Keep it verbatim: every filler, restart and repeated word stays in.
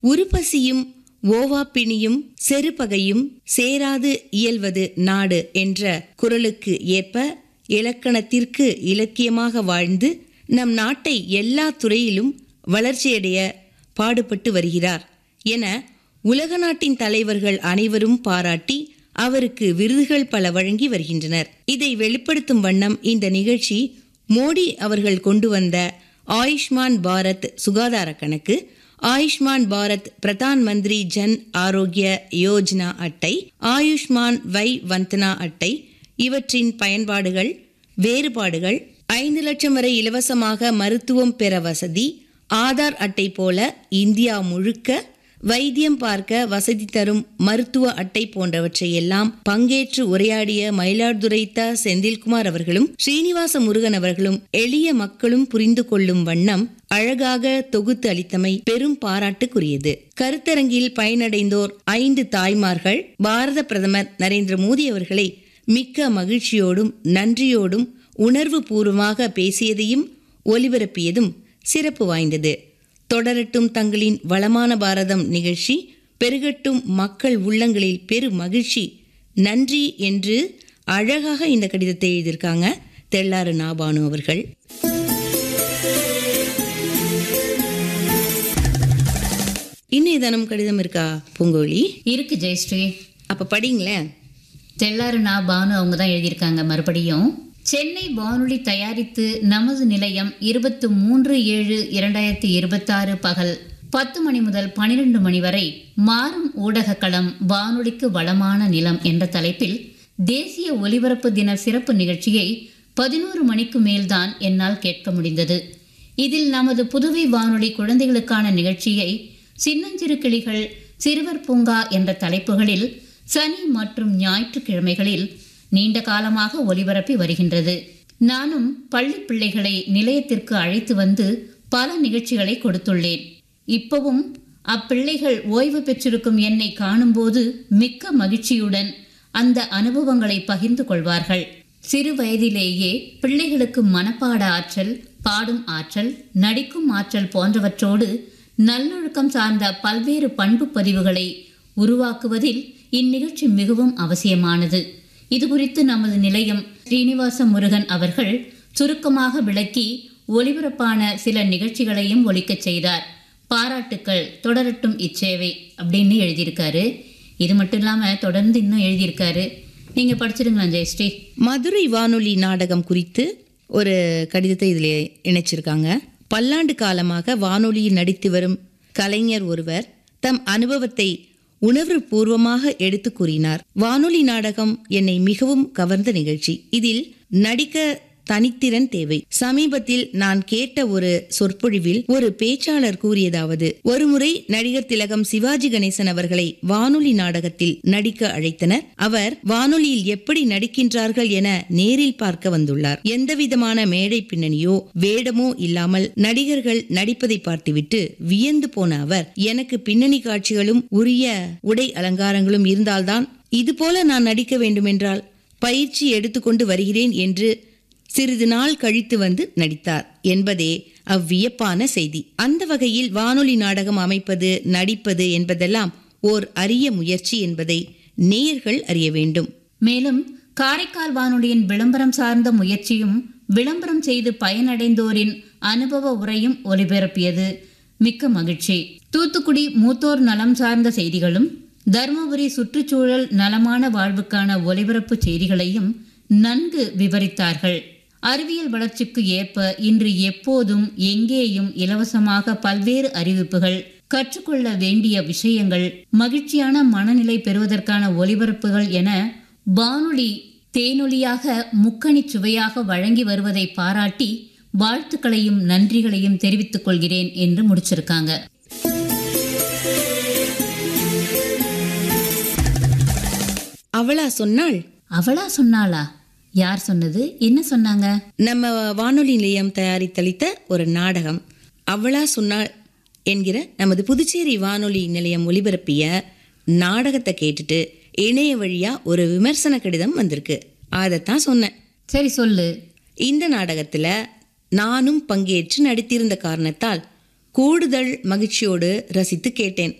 உருப்பசியும் ஓவாப்பிணியும் செருப்பகையும் சேராது இயல்வது நாடு என்ற குறளுக்கு ஏற்ப இலக்கணத்திற்கு இலக்கியமாக வாழ்ந்து நம் நாட்டை எல்லா துறையிலும் வளர்ச்சியடைய பாடுபட்டு வருகிறார் என உலக நாட்டின் தலைவர்கள் அனைவரும் பாராட்டி அவருக்கு விருதுகள் பல வழங்கி வருகின்றனர். இதை வெளிப்படுத்தும் வண்ணம் இந்த நிகழ்ச்சி மோடி அவர்கள் கொண்டு வந்த ஆயுஷ்மான் பாரத் சுகாதார கணக்கு, ஆயுஷ்மான் பாரத் பிரதான் மந்திரி ஜன் ஆரோக்கிய யோஜனா அட்டை, ஆயுஷ்மான் வை வந்தனா அட்டை இவற்றின் பயன்பாடுகள், வேறுபாடுகள், ஐந்து லட்சம் வரை இலவசமாக மருத்துவம் பெற வசதி, ஆதார் அட்டை போல இந்தியா முழுக்க வைத்தியம் பார்க்க வசதி தரும் மருத்துவ அட்டை போன்றவற்றை எல்லாம் பங்கேற்று உரையாடிய மயிலாடுதுறை த செந்தில்குமார் அவர்களும் ஸ்ரீனிவாச முருகன் அவர்களும் எளிய மக்களும் புரிந்து கொள்ளும் வண்ணம் அழகாக தொகுத்து அளித்தமை பெரும் பாராட்டுக்குரியது. கருத்தரங்கில் பயனடைந்தோர் ஐந்து தாய்மார்கள் பாரத பிரதமர் நரேந்திர மோடி அவர்களை மிக்க மகிழ்ச்சியோடும் நன்றியோடும் உணர்வு பூர்வமாக பேசியதையும் ஒலிபரப்பியதும் சிறப்பு வாய்ந்தது. தொடரட்டும் தங்களின் வளமான பாரதம் நிகழ்ச்சி, பெருகட்டும் மக்கள் உள்ளங்களில் பெரு மகிழ்ச்சி, நன்றி என்று அழகாக இந்த கடிதத்தை எழுதியிருக்காங்க தெள்ளாறு நாபானு அவர்கள். இன்னும் ஏதானும் கடிதம் இருக்கா பூங்கோழி? இருக்கு ஜெயஸ்ரீ. அப்ப படிங்களேன். தெள்ளாறு நாபானு அவங்க தான் எழுதியிருக்காங்க. மறுபடியும், சென்னை வானொலி தயாரித்து நமது நிலையம் இருபத்தி மூன்று ஏழு இரண்டாயிரத்தி இருபத்தி ஆறு பகல் பத்து மணி முதல் பனிரெண்டு மணி வரை மாறும் ஊடக களம் வானொலிக்கு வளமான நிலம் என்ற தலைப்பில் தேசிய ஒலிபரப்பு தின சிறப்பு நிகழ்ச்சியை பதினோரு மணிக்கு மேல்தான் என்னால் கேட்க முடிந்தது. இதில் நமது புதுவை வானொலி குழந்தைகளுக்கான நிகழ்ச்சியை சின்னஞ்சிறு கிளிகள், சிறுவர் பூங்கா என்ற தலைப்புகளில் சனி மற்றும் ஞாயிற்றுக்கிழமைகளில் நீண்ட காலமாக ஒலிபரப்பி வருகின்றது. நானும் பள்ளி பிள்ளைகளை நிலையத்திற்கு அழைத்து வந்து பல நிகழ்ச்சிகளை கொடுத்துள்ளேன். இப்பவும் அப்பிள்ளைகள் ஓய்வு பெற்றிருக்கும் என்னை காணும்போது மிக்க மகிழ்ச்சியுடன் அந்த அனுபவங்களை பகிர்ந்து கொள்வார்கள். சிறு வயதிலேயே பிள்ளைகளுக்கு மனப்பாட ஆற்றல், பாடும் ஆற்றல், நடிக்கும் ஆற்றல் போன்றவற்றோடு நல்லொழுக்கம் சார்ந்த பல்வேறு பண்பு பதிவுகளை உருவாக்குவதில் இந்நிகழ்ச்சி மிகவும் அவசியமானது. இது குறித்து நமது நிலையம் ஸ்ரீனிவாச முருகன் அவர்கள் சுருக்கமாக விளக்கி ஒலிபரப்பான சில நிகழ்ச்சிகளையும் ஒலிக்கச் செய்தார். பாராட்டுக்கள், தொடரட்டும் இச்சேவை அப்படின்னு எழுதியிருக்காரு. இது மட்டும் இல்லாம தொடர்ந்து இன்னும் எழுதியிருக்காரு. நீங்க படிச்சிருங்களா ஜெயஸ்ரீ? மதுரை வானொலி நாடகம் குறித்து ஒரு கடிதத்தை இதில் இணைச்சிருக்காங்க. பல்லாண்டு காலமாக வானொலியில் நடித்து வரும் கலைஞர் ஒருவர் தம் அனுபவத்தை உணர்வு பூர்வமாக எடுத்து கூறினார். வானொலி நாடகம் என்னை மிகவும் கவர்ந்த நிகழ்ச்சி. இதில் நடிக்க தனித்திறன் தேவை. சமீபத்தில் நான் கேட்ட ஒரு சொற்பொழிவில் ஒரு பேச்சாளர் கூறியதாவது: ஒருமுறை நடிகர் திலகம் சிவாஜி கணேசன் அவர்களை வானொலி நாடகத்தில் நடிக்க அழைத்தனர். அவர் வானொலியில் எப்படி நடிக்கின்றார்கள் என நேரில் பார்க்க வந்துள்ளார். எந்தவிதமான மேடை பின்னணியோ வேடமோ இல்லாமல் நடிகர்கள் நடிப்பதை பார்த்துவிட்டு வியந்து போன அவர், எனக்கு பின்னணி காட்சிகளும் உரிய உடை அலங்காரங்களும் இருந்தால்தான் இதுபோல நான் நடிக்க வேண்டுமென்றால் பயிற்சி எடுத்துக்கொண்டு வருகிறேன் என்று சிறிது நாள் கழித்து வந்து நடித்தார் என்பதே அவ்வியப்பான செய்தி. அந்த வகையில் வானொலி நாடகம் அமைப்பது, நடிப்பது என்பதெல்லாம் ஓர் அரிய முயற்சி என்பதை நேயர்கள் அறிய வேண்டும். மேலும் காரைக்கால் வானொலியின் விளம்பரம் சார்ந்த முயற்சியும் விளம்பரம் செய்து பயனடைந்தோரின் அனுபவ உரையும் ஒலிபரப்பியது மிக்க மகிழ்ச்சி. தூத்துக்குடி மூத்தோர் நலம் சார்ந்த செய்திகளும் தருமபுரி சுற்றுச்சூழல் நலமான வாழ்வுக்கான ஒலிபரப்பு செய்திகளையும் நன்கு விவரித்தார்கள். அறிவியல் வளர்ச்சிக்கு ஏற்ப இன்று எப்போதும் எங்கேயும் இலவசமாக பல்வேறு அறிவிப்புகள், கற்றுக்கொள்ள வேண்டிய விஷயங்கள், மகிழ்ச்சியான மனநிலை பெறுவதற்கான ஒலிபரப்புகள் என வானொலி தேனொலியாக முக்கணி சுவையாக வழங்கி வருவதை பாராட்டி வாழ்த்துக்களையும் நன்றிகளையும் தெரிவித்துக் கொள்கிறேன் என்று முடிச்சிருக்காங்க. அவளா சொன்னாள்? அவளா சொன்னாளா? யார் சொன்னது? என்ன சொன்னாங்க? நம்ம வானொலி நிலையம் தயாரித்தளித்த ஒரு நாடகம் அவளா சொன்னாள் என்கிற நமது புதுச்சேரி வானொலி நிலையம் ஒலிபரப்பிய நாடகத்தை கேட்டுட்டு இணைய வழியா ஒரு விமர்சன கடிதம் வந்திருக்கு. அதைத்தான் சொன்னேன். சரி சொல்லு. இந்த நாடகத்துல நானும் பங்கேற்று நடித்திருந்த காரணத்தால் கூடுதல் மகிழ்ச்சியோடு ரசித்து கேட்டேன்.